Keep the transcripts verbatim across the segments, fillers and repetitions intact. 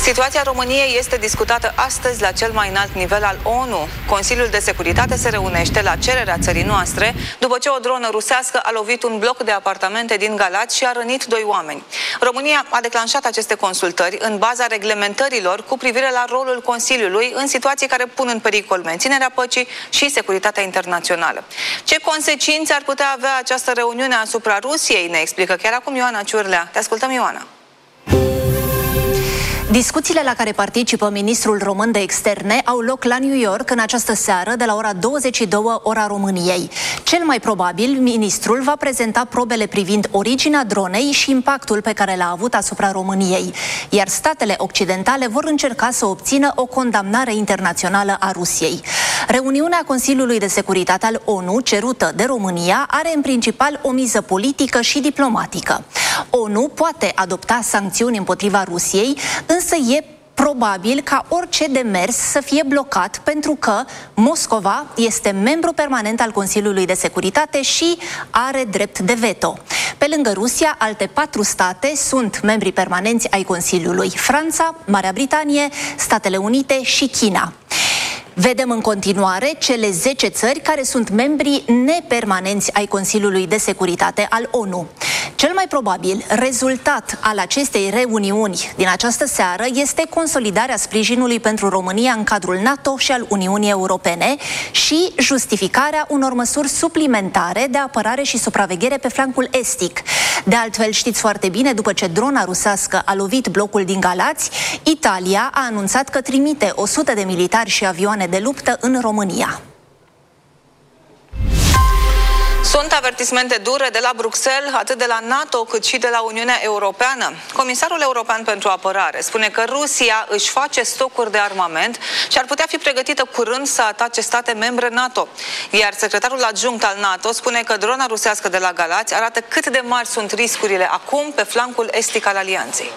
Situația României este discutată astăzi la cel mai înalt nivel al O N U. Consiliul de Securitate se reunește la cererea țării noastre după ce o dronă rusească a lovit un bloc de apartamente din Galați și a rănit doi oameni. România a declanșat aceste consultări în baza reglementărilor cu privire la rolul Consiliului în situații care pun în pericol menținerea păcii și securitatea internațională. Ce consecințe ar putea avea această reuniune asupra Rusiei, ne explică chiar acum Ioana Ciurlea. Te ascultăm, Ioana. Discuțiile la care participă ministrul român de externe au loc la New York în această seară de la ora douăzeci și două ora României. Cel mai probabil, ministrul va prezenta probele privind originea dronei și impactul pe care l-a avut asupra României, iar statele occidentale vor încerca să obțină o condamnare internațională a Rusiei. Reuniunea Consiliului de Securitate al O N U, cerută de România, are în principal o miză politică și diplomatică. O N U poate adopta sancțiuni împotriva Rusiei, însă e probabil ca orice demers să fie blocat pentru că Moscova este membru permanent al Consiliului de Securitate și are drept de veto. Pe lângă Rusia, alte patru state sunt membri permanenți ai Consiliului: Franța, Marea Britanie, Statele Unite și China. Vedem în continuare cele zece țări care sunt membri nepermanenți ai Consiliului de Securitate al O N U. Cel mai probabil rezultat al acestei reuniuni din această seară este consolidarea sprijinului pentru România în cadrul NATO și al Uniunii Europene și justificarea unor măsuri suplimentare de apărare și supraveghere pe flancul estic. De altfel, știți foarte bine, după ce drona rusească a lovit blocul din Galați, Italia a anunțat că trimite o sută de militari și avioane de luptă în România. Sunt avertismente dure de la Bruxelles, atât de la NATO cât și de la Uniunea Europeană. Comisarul European pentru Apărare spune că Rusia își face stocuri de armament și ar putea fi pregătită curând să atace state membre NATO. Iar secretarul adjunct al NATO spune că drona rusească de la Galați arată cât de mari sunt riscurile acum pe flancul estic al alianței.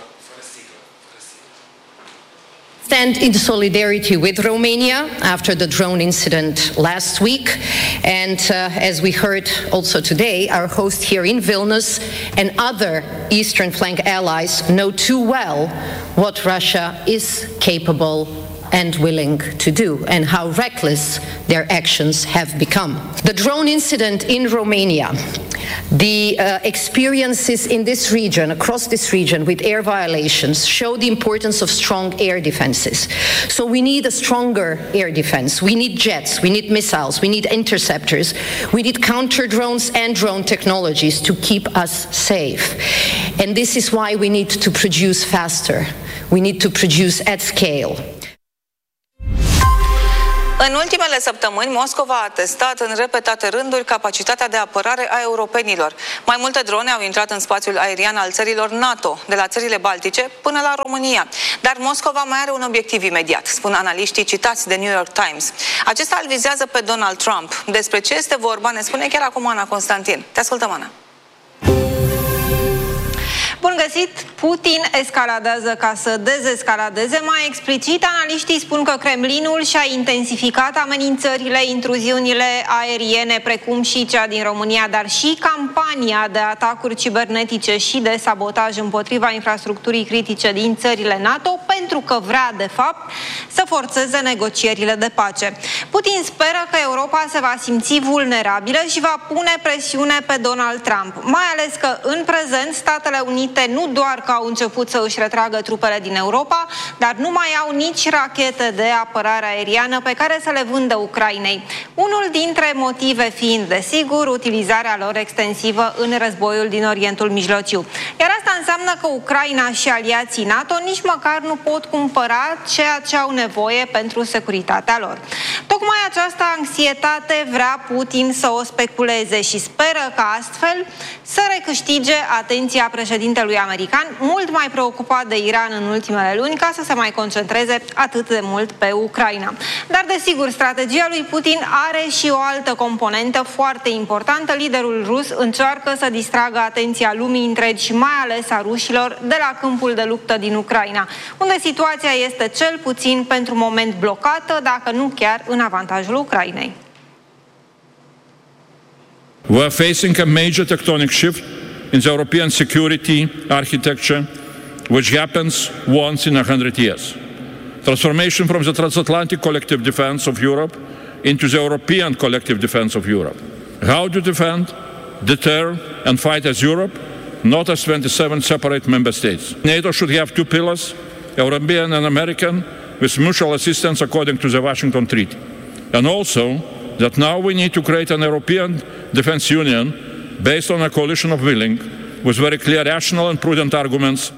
Stand in solidarity with Romania after the drone incident last week, and uh, as we heard also today, our host here in Vilnius and other Eastern flank allies know too well what Russia is capable and willing to do, and how reckless their actions have become. The drone incident in Romania, the uh, experiences in this region, across this region with air violations, show the importance of strong air defenses. So we need a stronger air defense. We need jets, we need missiles, we need interceptors, we need counter drones and drone technologies to keep us safe. And this is why we need to produce faster. We need to produce at scale. În ultimele săptămâni, Moscova a testat în repetate rânduri capacitatea de apărare a europenilor. Mai multe drone au intrat în spațiul aerian al țărilor NATO, de la țările Baltice până la România. Dar Moscova mai are un obiectiv imediat, spun analiștii citați de New York Times. Acesta îl vizează pe Donald Trump. Despre ce este vorba ne spune chiar acum Ana Constantin. Te ascultăm, Ana. Bun găsit! Putin escaladează ca să dezescaladeze. Mai explicit, analiștii spun că Kremlinul și-a intensificat amenințările, intruziunile aeriene, precum și cea din România, dar și campania de atacuri cibernetice și de sabotaj împotriva infrastructurii critice din țările NATO, pentru că vrea, de fapt, să forțeze negocierile de pace. Putin speră că Europa se va simți vulnerabilă și va pune presiune pe Donald Trump, mai ales că, în prezent, Statele Unite nu doar că au început să își retragă trupele din Europa, dar nu mai au nici rachete de apărare aeriană pe care să le vândă Ucrainei. Unul dintre motive fiind, desigur, utilizarea lor extensivă în războiul din Orientul Mijlociu. Iar asta înseamnă că Ucraina și aliații NATO nici măcar nu pot cumpăra ceea ce au nevoie pentru securitatea lor. Tocmai această anxietate vrea Putin să o speculeze și speră ca astfel să recâștige atenția președintelui american, mult mai preocupat de Iran în ultimele luni, ca să se mai concentreze atât de mult pe Ucraina. Dar, desigur, strategia lui Putin are și o altă componentă foarte importantă. Liderul rus încearcă să distragă atenția lumii întregi și mai ales a rușilor de la câmpul de luptă din Ucraina, unde situația este cel puțin pentru moment blocată, dacă nu chiar în avantajul Ucrainei. We are facing a major tectonic shift in the European security architecture which happens once in a hundred years. Transformation from the transatlantic collective defense of Europe into the European collective defense of Europe. How to defend, deter, and fight as Europe, not as twenty-seven separate member states. NATO should have two pillars, European and American, with mutual assistance according to the Washington Treaty. And also that now we need to create an European defense union based on a coalition of willing, with very clear, rational and prudent arguments.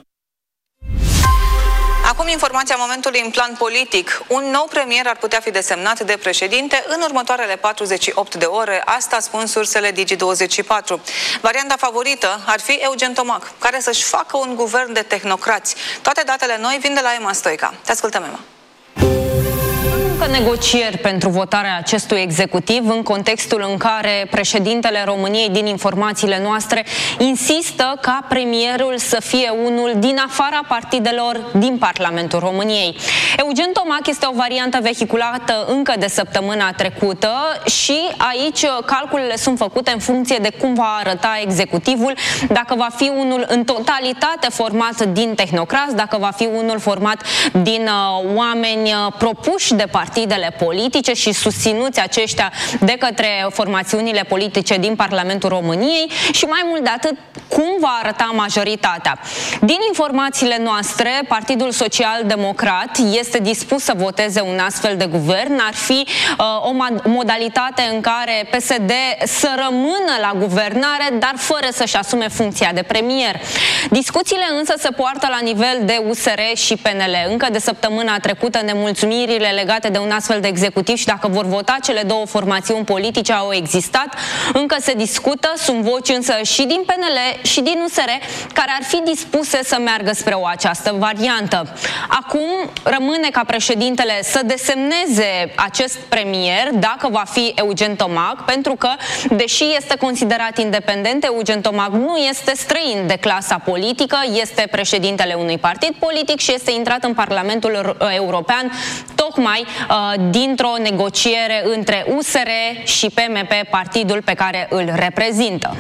Acum informația momentului în plan politic. Un nou premier ar putea fi desemnat de președinte în următoarele patruzeci și opt de ore. Asta spun sursele Digi douăzeci și patru. Varianta favorită ar fi Eugen Tomac, care să-și facă un guvern de tehnocrați. Toate datele noi vin de la Emma Stoica. Te ascultăm, Emma. Negocieri pentru votarea acestui executiv în contextul în care președintele României, din informațiile noastre, insistă ca premierul să fie unul din afara partidelor din Parlamentul României. Eugen Tomac este o variantă vehiculată încă de săptămâna trecută și aici calculele sunt făcute în funcție de cum va arăta executivul, dacă va fi unul în totalitate format din tehnocrați, dacă va fi unul format din uh, oameni uh, propuși de partid partidele politice și susținuți aceștia de către formațiunile politice din Parlamentul României și mai mult de atât, cum va arăta majoritatea. Din informațiile noastre, Partidul Social-Democrat este dispus să voteze un astfel de guvern. Ar fi uh, o modalitate în care P S D să rămână la guvernare, dar fără să-și asume funcția de premier. Discuțiile însă se poartă la nivel de U S R și P N L. Încă de săptămâna trecută, nemulțumirile legate de un astfel de executiv și dacă vor vota cele două formațiuni politice au existat. Încă se discută, sunt voci însă și din P N L și din U S R care ar fi dispuse să meargă spre o această variantă. Acum rămâne ca președintele să desemneze acest premier, dacă va fi Eugen Tomac, pentru că, deși este considerat independent, Eugen Tomac nu este străin de clasa politică, este președintele unui partid politic și este intrat în Parlamentul European tocmai uh, dintr-o negociere între U S R și P M P, partidul pe care îl reprezintă.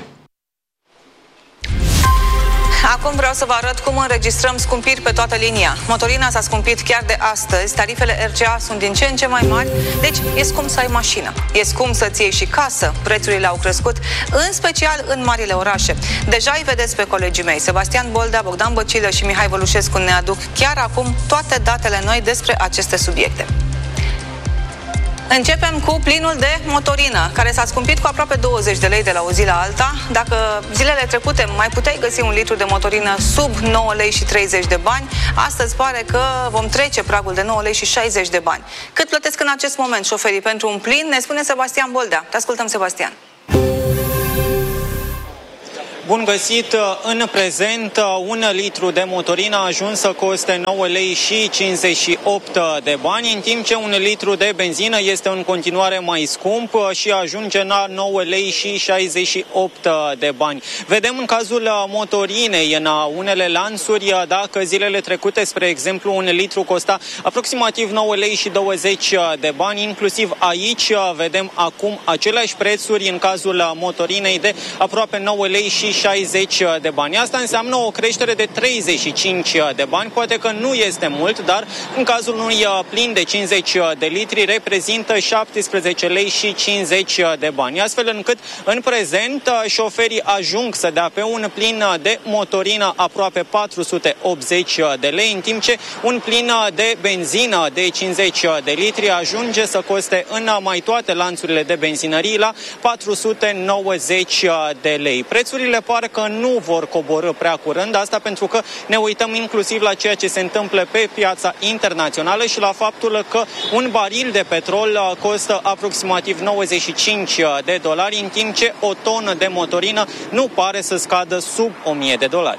Acum vreau să vă arăt cum înregistrăm scumpiri pe toată linia. Motorina s-a scumpit chiar de astăzi, tarifele R C A sunt din ce în ce mai mari, deci e scump să ai mașină. E scump să-ți iei și casă, prețurile au crescut, în special în marile orașe. Deja îi vedeți pe colegii mei, Sebastian Boldea, Bogdan Băcilă și Mihai Vălușescu ne aduc chiar acum toate datele noi despre aceste subiecte. Începem cu plinul de motorină, care s-a scumpit cu aproape douăzeci de lei de la o zi la alta. Dacă zilele trecute mai puteai găsi un litru de motorină sub nouă lei și treizeci de bani, astăzi pare că vom trece pragul de nouă lei și șaizeci de bani. Cât plătesc în acest moment șoferii pentru un plin, ne spune Sebastian Boldea. Te ascultăm, Sebastian. Bun găsit! În prezent, un litru de motorină a ajuns să coste nouă lei și cincizeci și opt de bani, în timp ce un litru de benzină este în continuare mai scump și ajunge la nouă lei și șaizeci și opt de bani. Vedem în cazul motorinei, în unele lanțuri, dacă zilele trecute, spre exemplu, un litru costa aproximativ nouă lei și douăzeci de bani, inclusiv aici vedem acum aceleași prețuri în cazul motorinei de aproape nouă lei și șaizeci de bani. Asta înseamnă o creștere de treizeci și cinci de bani, poate că nu este mult, dar în cazul unui plin de cincizeci de litri reprezintă șaptesprezece lei și cincizeci de bani. Astfel încât în prezent șoferii ajung să dea pe un plin de motorină aproape patru sute optzeci de lei, în timp ce un plin de benzină de cincizeci de litri ajunge să coste în mai toate lanțurile de benzinării la patru sute nouăzeci de lei. Prețurile pare că nu vor coborî prea curând, asta pentru că ne uităm inclusiv la ceea ce se întâmplă pe piața internațională și la faptul că un baril de petrol costă aproximativ nouăzeci și cinci de dolari, în timp ce o tonă de motorină nu pare să scadă sub o mie de dolari.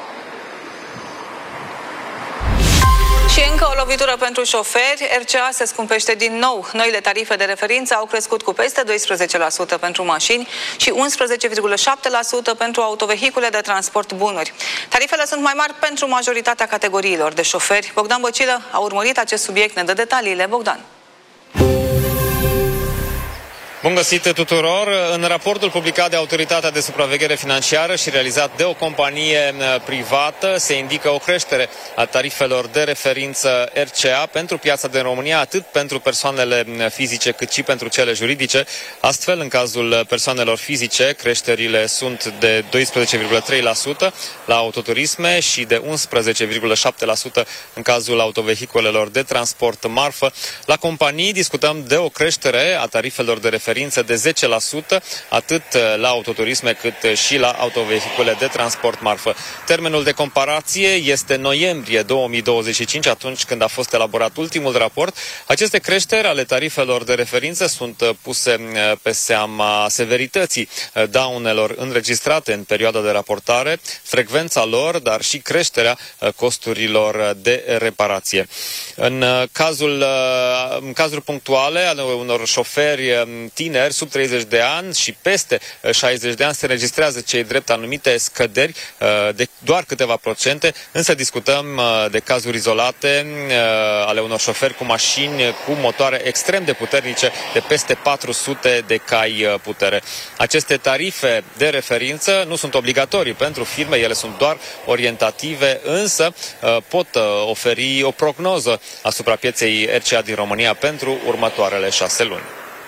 Și încă o lovitură pentru șoferi, R C A se scumpește din nou. Noile tarife de referință au crescut cu peste doisprezece la sută pentru mașini și unsprezece virgulă șapte la sută pentru autovehicule de transport bunuri. Tarifele sunt mai mari pentru majoritatea categoriilor de șoferi. Bogdan Băcilă a urmărit acest subiect, ne dă detaliile. Bogdan. Bun găsit tuturor! În raportul publicat de Autoritatea de Supraveghere Financiară și realizat de o companie privată se indică o creștere a tarifelor de referință R C A pentru piața din România, atât pentru persoanele fizice cât și pentru cele juridice. Astfel, în cazul persoanelor fizice, creșterile sunt de doisprezece virgulă trei la sută la autoturisme și de unsprezece virgulă șapte la sută în cazul autovehiculelor de transport marfă. La companii discutăm de o creștere a tarifelor de referință de zece la sută, atât la autoturisme cât și la autovehicule de transport marfă. Termenul de comparație este noiembrie două mii douăzeci și cinci, atunci când a fost elaborat ultimul raport. Aceste creșteri ale tarifelor de referință sunt puse pe seama severității daunelor înregistrate în perioada de raportare, frecvența lor, dar și creșterea costurilor de reparație. În cazul, în cazuri punctuale ale unor șoferi tineri sub treizeci de ani și peste șaizeci de ani se înregistrează cei drept anumite scăderi de doar câteva procente, însă discutăm de cazuri izolate ale unor șoferi cu mașini cu motoare extrem de puternice de peste patru sute de cai putere. Aceste tarife de referință nu sunt obligatorii pentru firme, ele sunt doar orientative, însă pot oferi o prognoză asupra pieței R C A din România pentru următoarele șase luni.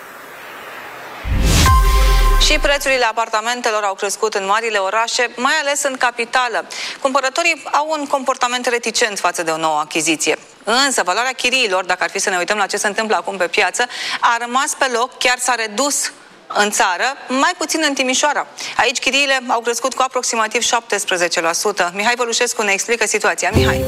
Și prețurile apartamentelor au crescut în marile orașe, mai ales în capitală. Cumpărătorii au un comportament reticent față de o nouă achiziție. Însă, valoarea chiriilor, dacă ar fi să ne uităm la ce se întâmplă acum pe piață, a rămas pe loc, chiar s-a redus în țară, mai puțin în Timișoara. Aici chiriile au crescut cu aproximativ șaptesprezece la sută. Mihai Vălușescu ne explică situația. Mihai.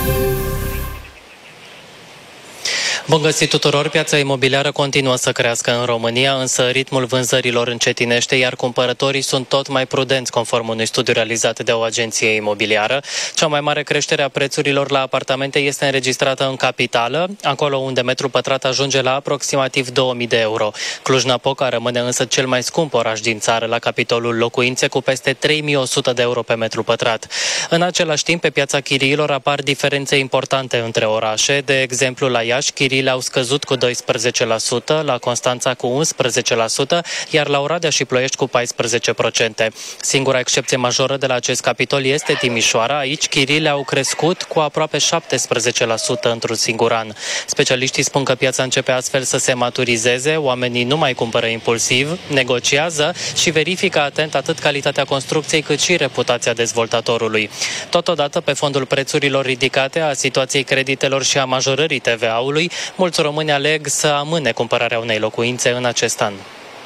Bun găsit tuturor! Piața imobiliară continuă să crească în România, însă ritmul vânzărilor încetinește, iar cumpărătorii sunt tot mai prudenți, conform unui studiu realizat de o agenție imobiliară. Cea mai mare creștere a prețurilor la apartamente este înregistrată în capitală, acolo unde metru pătrat ajunge la aproximativ două mii de euro. Cluj-Napoca rămâne însă cel mai scump oraș din țară la capitolul locuințe, cu peste trei mii o sută de euro pe metru pătrat. În același timp, pe piața chiriilor apar diferențe importante între orașe. De exemplu, la Iași, chiriile au scăzut cu doisprezece la sută, la Constanța cu unsprezece la sută, iar la Oradea și Ploiești cu paisprezece la sută. Singura excepție majoră de la acest capitol este Timișoara. Aici chiriile au crescut cu aproape șaptesprezece la sută într-un singur an. Specialiștii spun că piața începe astfel să se maturizeze, oamenii nu mai cumpără impulsiv, negociază și verifică atent atât calitatea construcției cât și reputația dezvoltatorului. Totodată, pe fondul prețurilor ridicate, a situației creditelor și a majorării T V A-ului, mulți români aleg să amâne cumpărarea unei locuințe în acest an.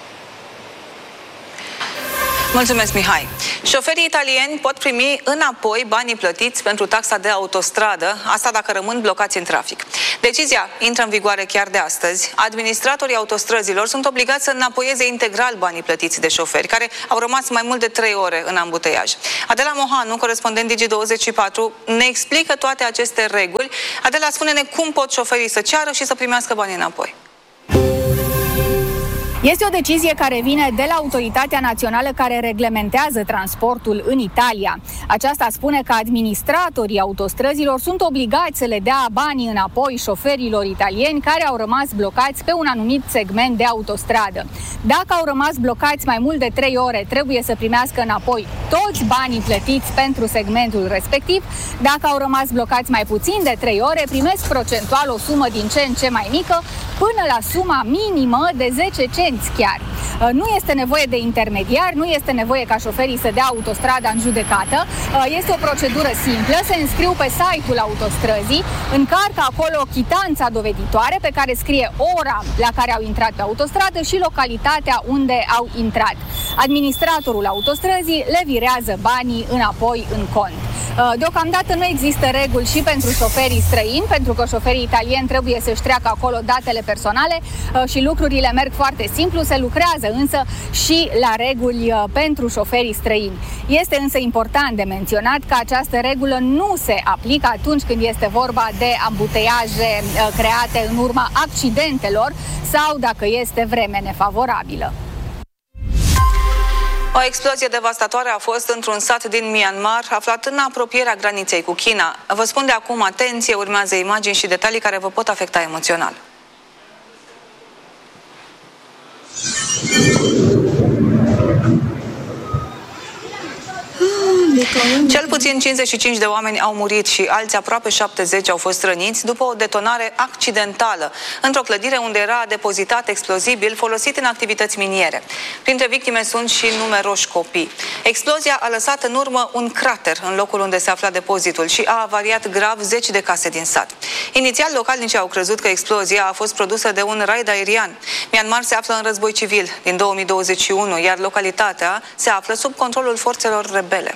Mulțumesc, Mihai. Șoferii italieni pot primi înapoi banii plătiți pentru taxa de autostradă, asta dacă rămân blocați în trafic. Decizia intră în vigoare chiar de astăzi. Administratorii autostrăzilor sunt obligați să înapoieze integral banii plătiți de șoferi, care au rămas mai mult de trei ore în ambuteiaj. Adela Mohanu, corespondent Digi douăzeci și patru, ne explică toate aceste reguli. Adela, spune-ne cum pot șoferii să ceară și să primească banii înapoi. Este o decizie care vine de la autoritatea națională care reglementează transportul în Italia. Aceasta spune că administratorii autostrăzilor sunt obligați să le dea banii înapoi șoferilor italieni care au rămas blocați pe un anumit segment de autostradă. Dacă au rămas blocați mai mult de trei ore, trebuie să primească înapoi toți banii plătiți pentru segmentul respectiv. Dacă au rămas blocați mai puțin de trei ore, primesc procentual o sumă din ce în ce mai mică, până la suma minimă de zece cenți chiar. Nu este nevoie de intermediar, nu este nevoie ca șoferii să dea autostrada în judecată. Este o procedură simplă, se înscriu pe site-ul autostrăzii, încarcă acolo chitanța doveditoare pe care scrie ora la care au intrat pe autostradă și localitatea unde au intrat. Administratorul autostrăzii le virează banii înapoi în cont. Deocamdată nu există reguli și pentru șoferii străini, pentru că șoferii italieni trebuie să-și treacă acolo datele personale și lucrurile merg foarte simplu, se lucrează însă și la reguli pentru șoferii străini. Este însă important de menționat că această regulă nu se aplică atunci când este vorba de ambuteiaje create în urma accidentelor sau dacă este vreme nefavorabilă. O explozie devastatoare a fost într-un sat din Myanmar, aflat în apropierea graniței cu China. Vă spun de acum, atenție, urmează imagini și detalii care vă pot afecta emoțional. Cel puțin cincizeci și cinci de oameni au murit și alți aproape șaptezeci au fost răniți după o detonare accidentală într-o clădire unde era depozitat explozibil folosit în activități miniere. Printre victime sunt și numeroși copii. Explozia a lăsat în urmă un crater în locul unde se afla depozitul și a avariat grav zeci de case din sat. Inițial, localnicii au crezut că explozia a fost produsă de un raid aerian. Myanmar se află în război civil din două mii douăzeci și unu, iar localitatea se află sub controlul forțelor rebele.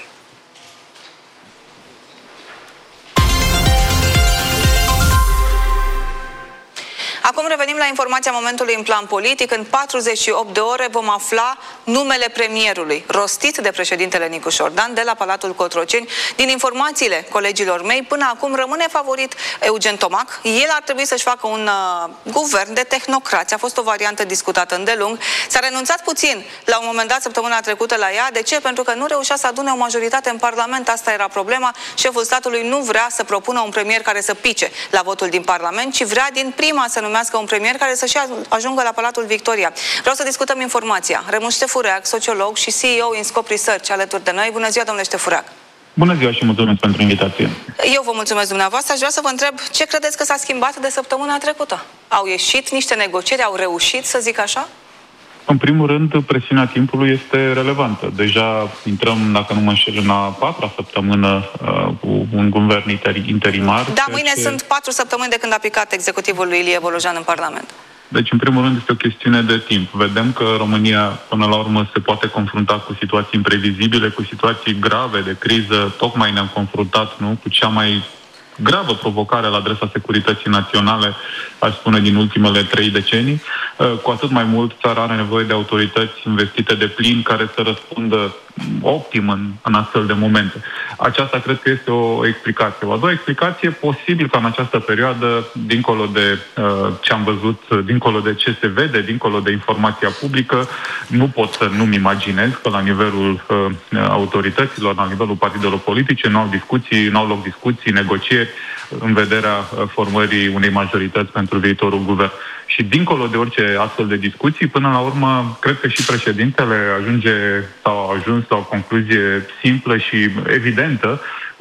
Acum revenim la informația momentului în plan politic. În patruzeci și opt de ore vom afla numele premierului, rostit de președintele Nicu Șordan de la Palatul Cotroceni. Din informațiile colegilor mei, până acum rămâne favorit Eugen Tomac. El ar trebui să-și facă un uh, guvern de tehnocrați. A fost o variantă discutată îndelung. S-a renunțat puțin la un moment dat săptămâna trecută la ea. De ce? Pentru că nu reușea să adune o majoritate în Parlament. Asta era problema. Șeful statului nu vrea să propună un premier care să pice la votul din Parlament, ci vrea din prima să numească un premier care să-și ajungă la Palatul Victoria. Vreau să discutăm informația. Remus Ștefureac, sociolog și C E O in Scop Research, alături de noi. Bună ziua, domnule Ștefureac! Bună ziua și mulțumesc pentru invitație. Eu vă mulțumesc dumneavoastră. Aș vrea să vă întreb ce credeți că s-a schimbat de săptămâna trecută? Au ieșit niște negocieri, au reușit, să zic așa? În primul rând, presiunea timpului este relevantă. Deja intrăm, dacă nu mă înșel, în a patra săptămână uh, cu un guvern interimar. Da, mâine ce... sunt patru săptămâni de când a picat executivul lui Ilie Bolojan în Parlament. Deci, în primul rând, este o chestiune de timp. Vedem că România, până la urmă, se poate confrunta cu situații imprevizibile, cu situații grave de criză. Tocmai ne-am confruntat, nu, cu cea mai gravă provocare la adresa securității naționale, aș spune, din ultimele trei decenii. Cu atât mai mult, țara are nevoie de autorități investite de plin care să răspundă optim în, în astfel de momente. Aceasta cred că este o explicație. O a doua explicație, posibil ca în această perioadă, dincolo de uh, ce am văzut, dincolo de ce se vede, dincolo de informația publică, nu pot să nu-mi imaginez că la nivelul uh, autorităților, la nivelul partidelor politice, nu au discuții, nu au loc discuții, negocieri în vederea uh, formării unei majorități pentru viitorul guvern. Și dincolo de orice astfel de discuții, până la urmă, cred că și președintele ajunge sau a ajuns la o concluzie simplă și evidentă.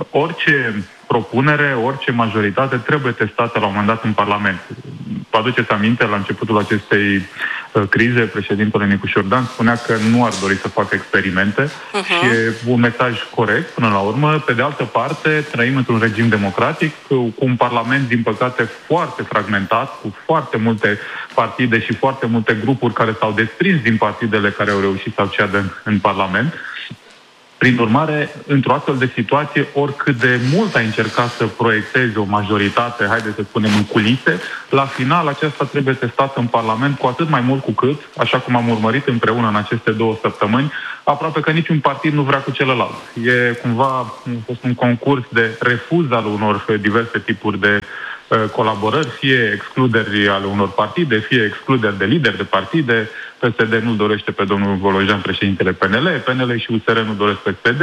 Orice propunere, orice majoritate trebuie testată la un moment dat în Parlament. Vă aduceți aminte, la începutul acestei uh, crize, președintele Nicu Șordan spunea că nu ar dori să facă experimente uh-huh. și e un mesaj corect până la urmă. Pe de altă parte, trăim într-un regim democratic cu un Parlament, din păcate, foarte fragmentat, cu foarte multe partide și foarte multe grupuri care s-au desprins din partidele care au reușit să acceadă în, în Parlament. Prin urmare, într-o astfel de situație, oricât de mult ai încercat să proiectezi o majoritate, haideți să spunem, în culise, la final aceasta trebuie testată în Parlament, cu atât mai mult cu cât, așa cum am urmărit împreună în aceste două săptămâni, aproape că niciun partid nu vrea cu celălalt. E cumva un concurs de refuz al unor diverse tipuri de colaborări, fie excluderi ale unor partide, fie excluderi de lideri de partide. P S D nu dorește pe domnul Bolojan, președintele P N L, P N L și U S R nu doresc pe S P D,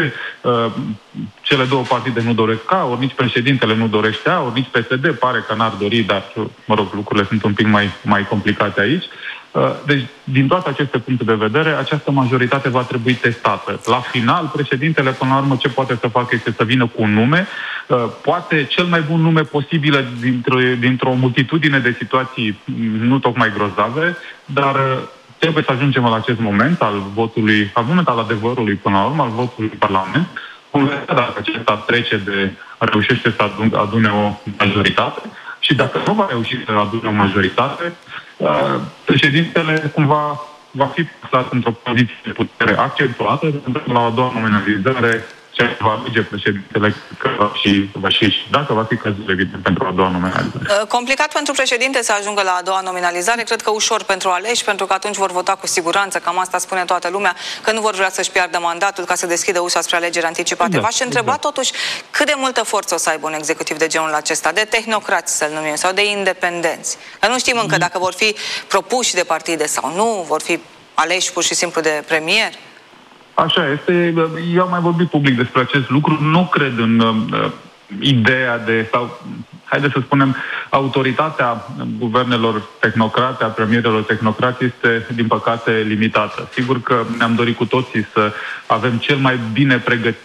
cele două partide nu doresc A, ori nici președintele nu dorește A, ori nici P S D pare că n-ar dori, dar, mă rog, lucrurile sunt un pic mai, mai complicate aici. Deci, din toate aceste puncte de vedere, această majoritate va trebui testată. La final, președintele, până la urmă, ce poate să facă este să vină cu un nume, poate cel mai bun nume posibil dintr-o, dintr-o multitudine de situații nu tocmai grozave, dar trebuie să ajungem la acest moment al votului, al moment al adevărului, până la urmă, al votului Parlament. Vom vedea dacă acesta trece de, reușește să adune o majoritate și dacă nu va reuși să adune o majoritate, președintele cumva va fi plasat într-o poziție de putere accentuată, pentru că la a doua nominalizare ce va alege președintele că va și, va și dacă va fi cazul evident pentru a doua nominalizare. Complicat pentru președinte să ajungă la a doua nominalizare, cred că ușor pentru aleși, pentru că atunci vor vota cu siguranță, cam asta spune toată lumea, că nu vor vrea să-și piardă mandatul ca să deschidă ușa spre alegeri anticipate. Da, V-aș întreba exact. totuși cât de multă forță o să aibă un executiv de genul acesta, de tehnocrați să-l numim, sau de independenți. Că nu știm încă dacă vor fi propuși de partide sau nu, vor fi aleși pur și simplu de premier. Așa este. Eu am mai vorbit public despre acest lucru. Nu cred în uh, ideea de, sau, haideți să spunem, autoritatea guvernelor tehnocrate, a premierilor tehnocrate este, din păcate, limitată. Sigur că ne-am dorit cu toții să avem cel mai bine pregătit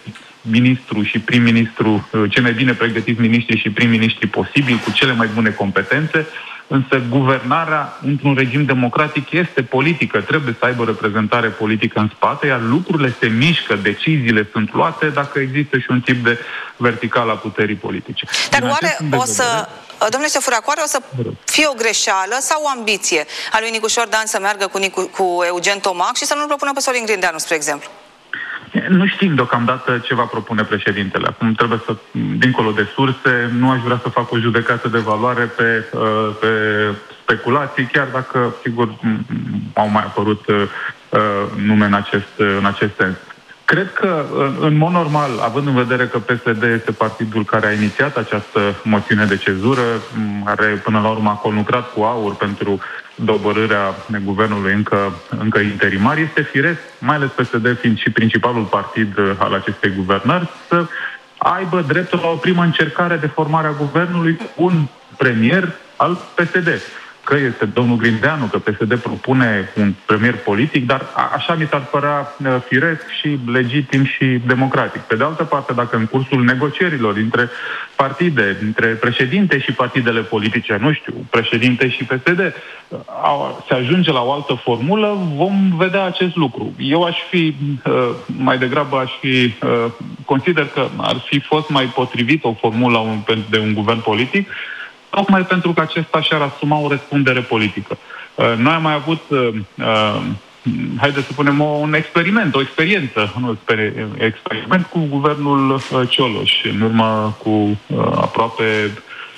ministru și prim-ministru, cei mai bine pregătiți miniștri și prim-ministri posibili, cu cele mai bune competențe, însă guvernarea într-un regim democratic este politică, trebuie să aibă reprezentare politică în spate, iar lucrurile se mișcă, deciziile sunt luate dacă există și un tip de verticală a puterii politice. Dar oare o să... Domnule Stefurac, oare o să fie o greșeală sau o ambiție a lui Nicușor Dan să meargă cu, Nicu, cu Eugen Tomac și să nu-l propună pe Sorin Grindeanu, spre exemplu? Nu știm deocamdată ce va propune președintele. Acum trebuie să, dincolo de surse, nu aș vrea să fac o judecată de valoare pe, pe speculații, chiar dacă, sigur, au mai apărut nume în acest, în acest sens. Cred că, în mod normal, având în vedere că P S D este partidul care a inițiat această moțiune de cezură, care până la urmă a conlucrat cu AUR pentru doborârea guvernului încă, încă interimar, este firesc, mai ales P S D fiind și principalul partid al acestei guvernări, să aibă dreptul la o primă încercare de formare a guvernului cu un premier al P S D. Că este domnul Grindeanu, că P S D propune un premier politic, dar a, așa mi s-ar părea firesc și legitim și democratic. Pe de altă parte, dacă în cursul negocierilor dintre partide, dintre președinte și partidele politice, nu știu, președinte și P S D, a, se ajunge la o altă formulă, vom vedea acest lucru. Eu aș fi, mai degrabă aș fi, consider că ar fi fost mai potrivit o formulă de un guvern politic, tocmai pentru că acesta și-ar asuma o răspundere politică. Noi am mai avut, haideți să spunem, un experiment, o experiență, un experiment cu guvernul Cioloș, în urmă cu aproape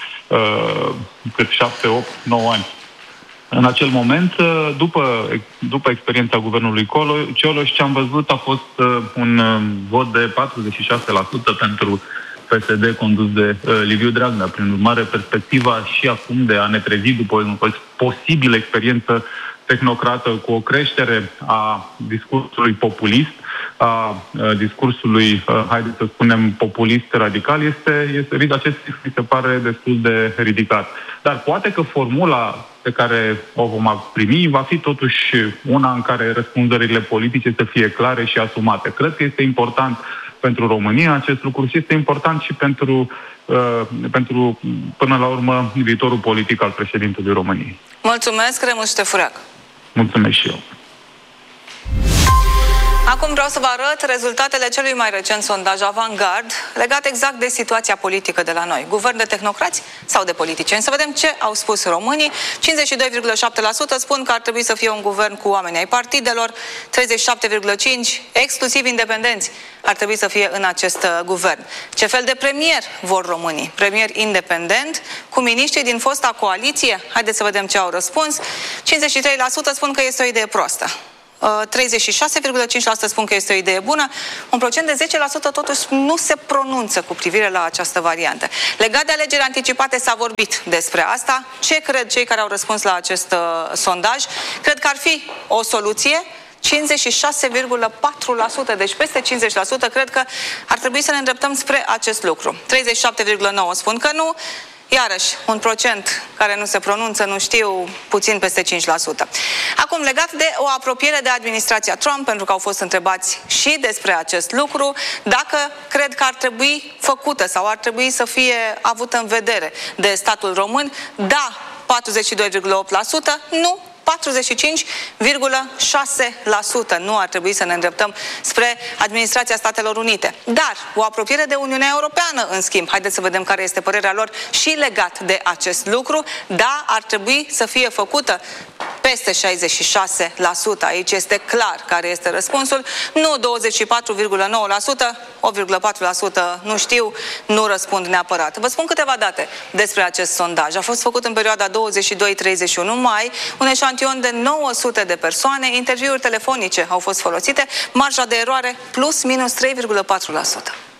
cât șapte, opt, nouă ani. În acel moment, după, după experiența guvernului Cioloș, ce am văzut a fost un vot de patruzeci și șase la sută pentru P S D condus de uh, Liviu Dragnea. Prin urmare, perspectiva și acum de a ne trezi după o posibilă experiență tehnocrată cu o creștere a discursului populist, a uh, discursului, uh, haideți să spunem, populist radical, este, este acest mi se pare destul de ridicat. Dar poate că formula pe care o vom primi va fi totuși una în care răspunderile politice să fie clare și asumate. Cred că este important pentru România acest lucru și este important și pentru, uh, pentru, până la urmă, viitorul politic al președintelui României. Mulțumesc, Remus Stefurac. Mulțumesc și eu. Acum vreau să vă arăt rezultatele celui mai recent sondaj Avantgard legat exact de situația politică de la noi. Guvern de tehnocrați sau de politicieni? Să vedem ce au spus românii. cincizeci și doi virgulă șapte la sută spun că ar trebui să fie un guvern cu oameni ai partidelor, treizeci și șapte virgulă cinci la sută exclusiv independenți ar trebui să fie în acest guvern. Ce fel de premier vor românii? Premier independent cu miniștri din fosta coaliție? Haideți să vedem ce au răspuns. cincizeci și trei la sută spun că este o idee proastă. treizeci și șase virgulă cinci la sută spun că este o idee bună, un procent de zece la sută totuși nu se pronunță cu privire la această variantă. Legat de alegeri anticipate s-a vorbit despre asta. Ce cred cei care au răspuns la acest uh, sondaj? Cred că ar fi o soluție. cincizeci și șase virgulă patru la sută, deci peste cincizeci la sută cred că ar trebui să ne îndreptăm spre acest lucru. treizeci și șapte virgulă nouă la sută spun că nu. Iarăși, un procent care nu se pronunță, nu știu, puțin peste cinci la sută. Acum, legat de o apropiere de administrația Trump, pentru că au fost întrebați și despre acest lucru, dacă cred că ar trebui făcută sau ar trebui să fie avută în vedere de statul român, da, patruzeci și doi virgulă opt la sută, nu, patruzeci și cinci virgulă șase la sută. Nu ar trebui să ne îndreptăm spre administrația Statelor Unite. Dar o apropiere de Uniunea Europeană, în schimb, haideți să vedem care este părerea lor și legat de acest lucru. Da, ar trebui să fie făcută peste șaizeci și șase la sută. Aici este clar care este răspunsul. Nu douăzeci și patru virgulă nouă la sută, opt virgulă patru la sută nu știu, nu răspund neapărat. Vă spun câteva date despre acest sondaj. A fost făcut în perioada douăzeci și doi treizeci și unu mai, un eșantion de nouă sute de persoane, interviuri telefonice au fost folosite, marja de eroare plus minus trei virgulă patru la sută.